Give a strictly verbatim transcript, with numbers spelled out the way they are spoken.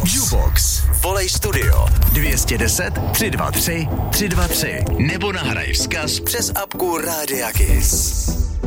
Jukebox. Volej studio dvě stě deset, tři sta dvacet tři, tři sta dvacet tři nebo nahraj vzkaz přes apku Rádia Kiss.